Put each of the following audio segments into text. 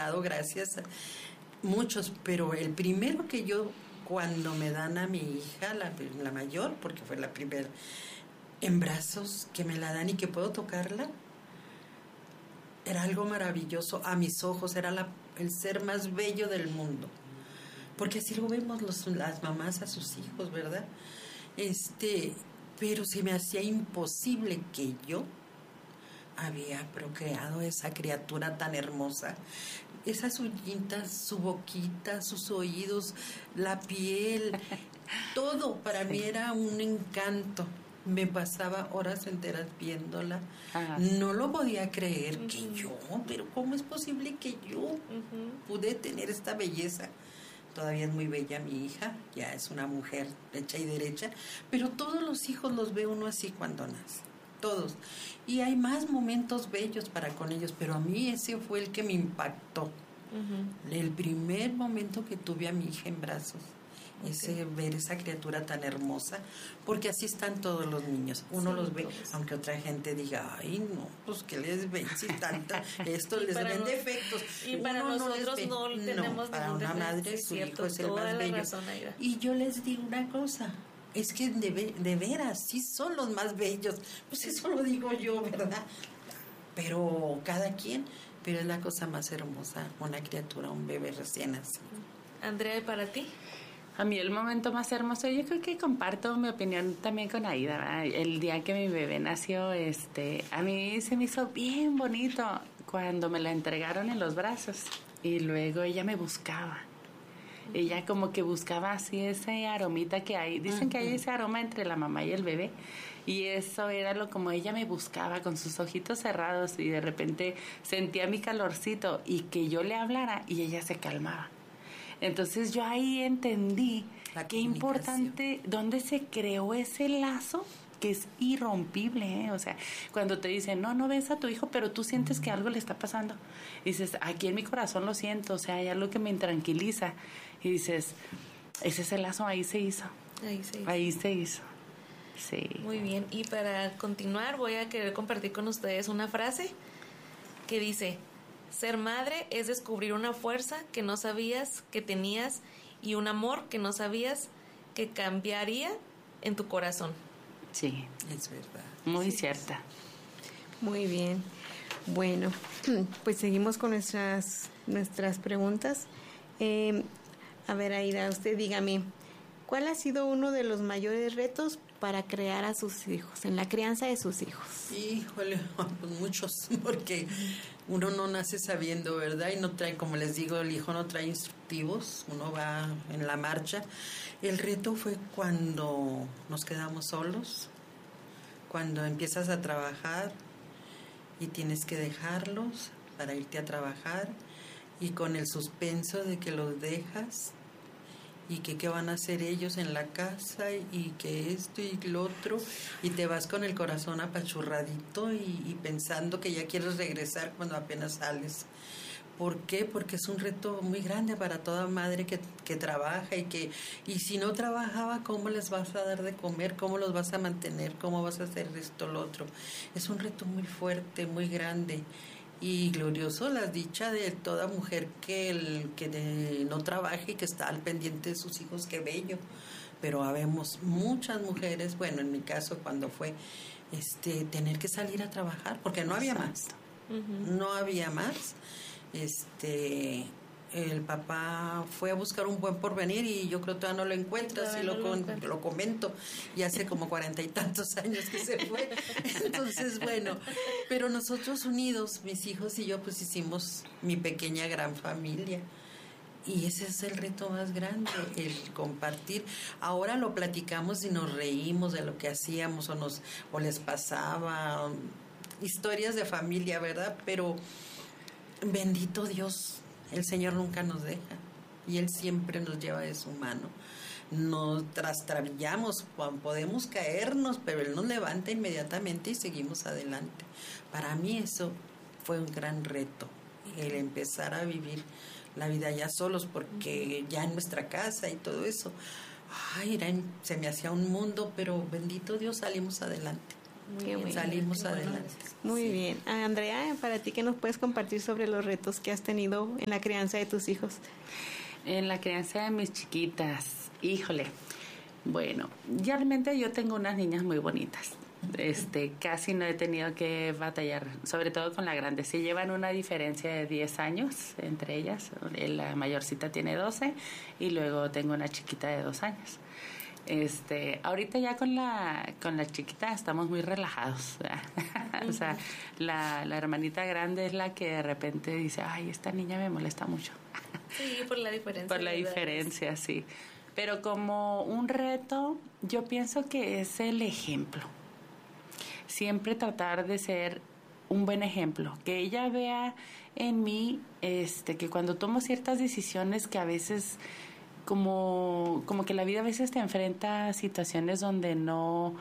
dado, gracias, muchos, pero el primero que yo, cuando me dan a mi hija, la mayor, porque fue la primera, en brazos, que me la dan y que puedo tocarla, era algo maravilloso. A mis ojos era el ser más bello del mundo, porque así lo vemos las mamás a sus hijos, ¿verdad? Pero se me hacía imposible que yo había procreado esa criatura tan hermosa. Esas uñitas, su boquita, sus oídos, la piel, todo para mí era un encanto. Me pasaba horas enteras viéndola. Ajá. No lo podía creer que yo, pero ¿cómo es posible que yo pude tener esta belleza? Todavía es muy bella mi hija, ya es una mujer hecha y derecha, pero todos los hijos los ve uno así cuando nace, todos. Y hay más momentos bellos para con ellos, pero a mí ese fue el que me impactó. El primer momento que tuve a mi hija en brazos. Ver esa criatura tan hermosa, porque así están todos los niños, uno los ve, todos. Aunque otra gente diga, ay no, pues que les ven si tanta, esto les ven defectos, y para nosotros no tenemos para una madre su hijo es el más bello. Y yo les digo una cosa, es que de veras sí son los más bellos, pues eso lo digo yo, ¿verdad? Pero cada quien, pero es la cosa más hermosa, una criatura, un bebé recién nacido. Andrea, ¿y para ti? A mí el momento más hermoso, yo creo que comparto mi opinión también con Aida, ¿verdad? El día que mi bebé nació, a mí se me hizo bien bonito cuando me la entregaron en los brazos y luego ella me buscaba. Ella como que buscaba así ese aromita que hay. Dicen que hay ese aroma entre la mamá y el bebé. Y eso era como ella me buscaba con sus ojitos cerrados y de repente sentía mi calorcito y que yo le hablara y ella se calmaba. Entonces yo ahí entendí qué importante, dónde se creó ese lazo que es irrompible, ¿eh? O sea, cuando te dicen, no ves a tu hijo, pero tú sientes que algo le está pasando. Y dices, aquí en mi corazón lo siento, o sea, hay algo que me intranquiliza. Y dices, ese es el lazo, ahí se hizo. Ahí se hizo. Sí. Muy bien, y para continuar voy a querer compartir con ustedes una frase que dice: ser madre es descubrir una fuerza que no sabías que tenías y un amor que no sabías que cambiaría en tu corazón. Sí, es verdad. Muy cierta. Muy bien. Bueno, pues seguimos con nuestras preguntas. A ver, Aida, usted dígame, ¿cuál ha sido uno de los mayores retos para crear a sus hijos, en la crianza de sus hijos? Híjole, pues muchos, porque uno no nace sabiendo, ¿verdad? Y no trae, como les digo, el hijo no trae instructivos, uno va en la marcha. El reto fue cuando nos quedamos solos, cuando empiezas a trabajar y tienes que dejarlos para irte a trabajar y con el suspenso de que los dejas y que qué van a hacer ellos en la casa y que esto y lo otro, y te vas con el corazón apachurradito y pensando que ya quieres regresar cuando apenas sales. ¿Por qué? Porque es un reto muy grande para toda madre que trabaja y si no trabajaba, ¿cómo les vas a dar de comer? ¿Cómo los vas a mantener? ¿Cómo vas a hacer esto, lo otro? Es un reto muy fuerte, muy grande. Y glorioso la dicha de toda mujer que no trabaje y que está al pendiente de sus hijos, qué bello. Pero habemos muchas mujeres, bueno, en mi caso cuando fue tener que salir a trabajar, porque no había más. No había más. El papá fue a buscar un buen porvenir y yo creo que todavía no lo encuentra, así lo comento, y hace como 40 y tantos años que se fue. Entonces, bueno, pero nosotros unidos, mis hijos y yo, pues hicimos mi pequeña gran familia. Y ese es el reto más grande, el compartir. Ahora lo platicamos y nos reímos de lo que hacíamos o les pasaba, historias de familia, ¿verdad? Pero bendito Dios, el Señor nunca nos deja y Él siempre nos lleva de su mano. Nos trastabillamos, podemos caernos, pero Él nos levanta inmediatamente y seguimos adelante. Para mí eso fue un gran reto, el empezar a vivir la vida ya solos, porque ya en nuestra casa y todo eso, se me hacía un mundo, pero bendito Dios salimos adelante. Qué bueno. Salimos Qué bueno. adelante. Muy bien. Andrea, para ti, ¿qué nos puedes compartir sobre los retos que has tenido en la crianza de tus hijos? En la crianza de mis chiquitas, híjole, bueno, ya realmente yo tengo unas niñas muy bonitas. Casi no he tenido que batallar, sobre todo con la grande. Se llevan una diferencia de 10 años entre ellas. La mayorcita tiene 12 y luego tengo una chiquita de 2 años. Ahorita ya con la chiquita estamos muy relajados. O sea, la hermanita grande es la que de repente dice, ay, esta niña me molesta mucho. Sí, por la diferencia. Por la diferencia, sí. Pero como un reto, yo pienso que es el ejemplo. Siempre tratar de ser un buen ejemplo. Que ella vea en mí que cuando tomo ciertas decisiones que a veces, como que la vida a veces te enfrenta a situaciones donde no...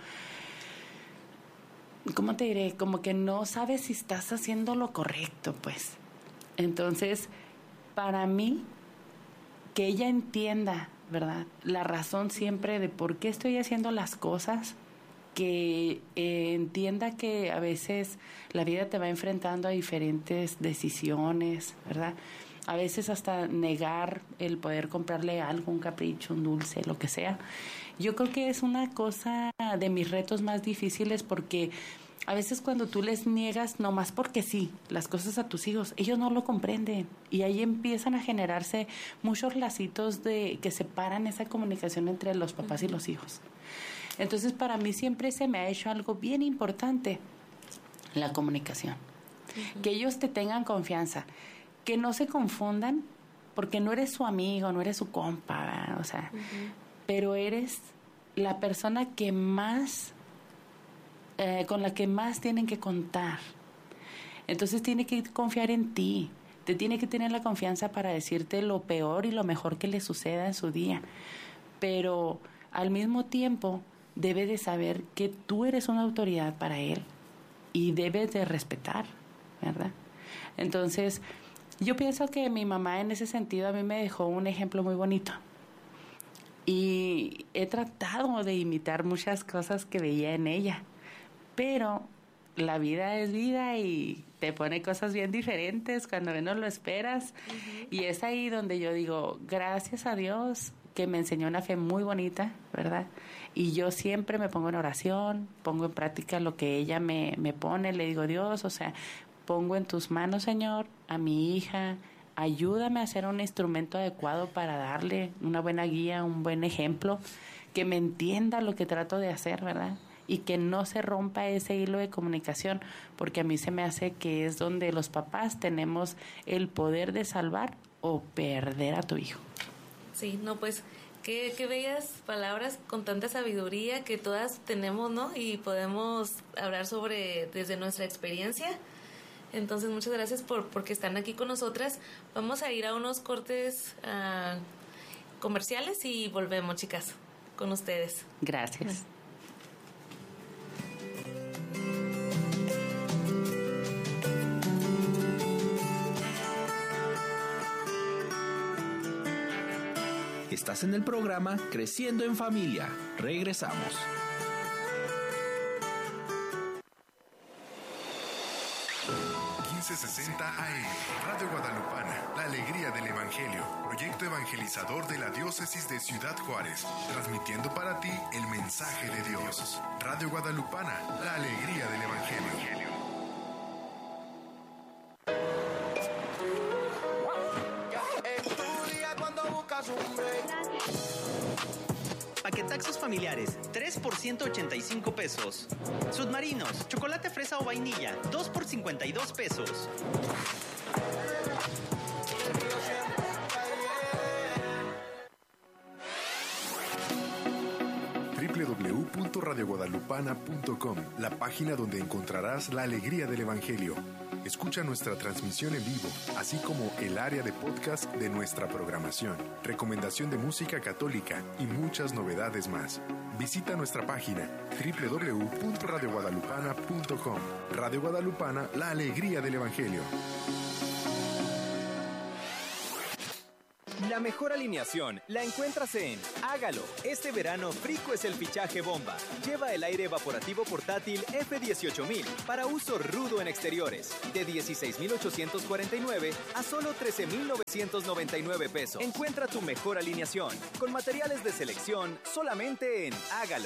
¿Cómo te diré? Como que no sabes si estás haciendo lo correcto, pues. Entonces, para mí, que ella entienda, ¿verdad?, la razón siempre de por qué estoy haciendo las cosas, que entienda que a veces la vida te va enfrentando a diferentes decisiones, ¿verdad? A veces hasta negar el poder comprarle algo, un capricho, un dulce, lo que sea. Yo creo que es una cosa de mis retos más difíciles porque a veces cuando tú les niegas nomás porque sí las cosas a tus hijos, ellos no lo comprenden y ahí empiezan a generarse muchos lacitos que separan esa comunicación entre los papás y los hijos. Entonces para mí siempre se me ha hecho algo bien importante, la comunicación. Que ellos te tengan confianza, que no se confundan porque no eres su amigo, no eres su compa, ¿verdad? O sea, pero eres la persona que más... con la que más tienen que contar. Entonces tiene que confiar en ti, te tiene que tener la confianza para decirte lo peor y lo mejor que le suceda en su día, pero al mismo tiempo debe de saber que tú eres una autoridad para él y debes de respetar, ¿verdad? Entonces yo pienso que mi mamá en ese sentido a mí me dejó un ejemplo muy bonito y he tratado de imitar muchas cosas que veía en ella. Pero la vida es vida y te pone cosas bien diferentes cuando menos lo esperas. Y es ahí donde yo digo, gracias a Dios que me enseñó una fe muy bonita, ¿verdad? Y yo siempre me pongo en oración, pongo en práctica lo que ella me pone, le digo, Dios, o sea, pongo en tus manos, Señor, a mi hija, ayúdame a ser un instrumento adecuado para darle una buena guía, un buen ejemplo, que me entienda lo que trato de hacer, ¿verdad? Y que no se rompa ese hilo de comunicación, porque a mí se me hace que es donde los papás tenemos el poder de salvar o perder a tu hijo. Sí, no, pues qué bellas palabras con tanta sabiduría que todas tenemos, ¿no? Y podemos hablar desde nuestra experiencia. Entonces, muchas gracias porque están aquí con nosotras. Vamos a ir a unos cortes comerciales y volvemos, chicas, con ustedes. Gracias. Estás en el programa Creciendo en Familia. Regresamos. AM, Radio Guadalupana, la alegría del Evangelio, proyecto evangelizador de la diócesis de Ciudad Juárez, transmitiendo para ti el mensaje de Dios. Radio Guadalupana, la alegría del Evangelio. Paquetaxos familiares, 3 por 185 pesos. Submarinos, chocolate fresa o vainilla, 2 por 52 pesos. www.radioguadalupana.com, la página donde encontrarás la alegría del Evangelio. Escucha nuestra transmisión en vivo, así como el área de podcast de nuestra programación, recomendación de música católica y muchas novedades más. Visita nuestra página www.radioguadalupana.com. Radio Guadalupana, la alegría del Evangelio. La mejor alineación la encuentras en Hágalo. Este verano, Frico es el fichaje bomba. Lleva el aire evaporativo portátil F18000 para uso rudo en exteriores. De 16,849 a solo 13,999 pesos. Encuentra tu mejor alineación con materiales de selección solamente en Hágalo.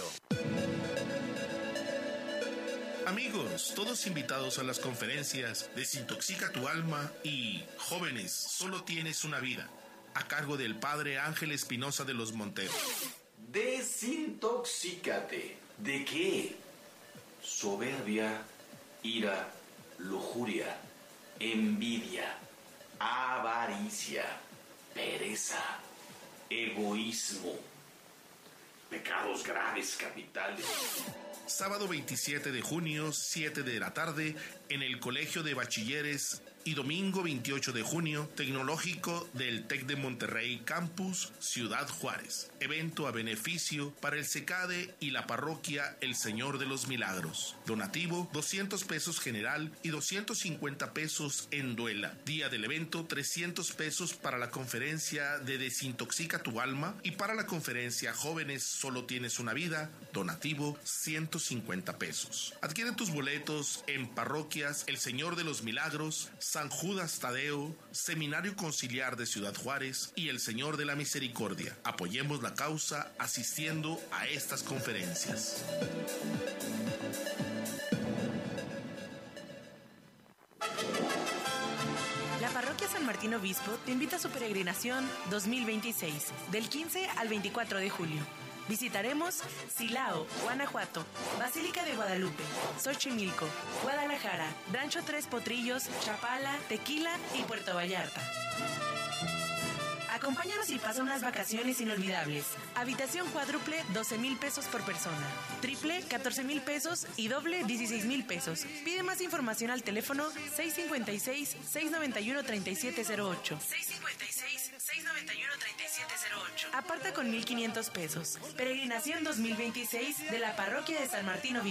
Amigos, todos invitados a las conferencias Desintoxica tu alma y Jóvenes, solo tienes una vida, a cargo del padre Ángel Espinosa de los Monteros. Desintoxícate. ¿De qué? Soberbia, ira, lujuria, envidia, avaricia, pereza, egoísmo, pecados graves capitales. Sábado 27 de junio, 7 de la tarde, en el Colegio de Bachilleres, y domingo 28 de junio, Tecnológico del TEC de Monterrey Campus, Ciudad Juárez. Evento a beneficio para el CECADE y la parroquia El Señor de los Milagros. Donativo, 200 pesos general y 250 pesos en duela. Día del evento, 300 pesos para la conferencia de Desintoxica tu alma y para la conferencia Jóvenes, solo tienes una vida, donativo, 150 pesos. Adquiere tus boletos en parroquias El Señor de los Milagros, San Judas Tadeo, Seminario Conciliar de Ciudad Juárez y El Señor de la Misericordia. Apoyemos la causa asistiendo a estas conferencias. La Parroquia San Martín Obispo te invita a su peregrinación 2026, del 15 al 24 de julio. Visitaremos Silao, Guanajuato, Basílica de Guadalupe, Xochimilco, Guadalajara, Rancho Tres Potrillos, Chapala, Tequila y Puerto Vallarta. Acompáñanos y pasa unas vacaciones inolvidables. Habitación cuádruple, 12,000 pesos por persona. Triple, 14,000 pesos y doble, 16,000 pesos. Pide más información al teléfono 656-691-3708. 656-691-3708. Aparta con 1,500 pesos. Peregrinación 2026 de la Parroquia de San Martín Obispo.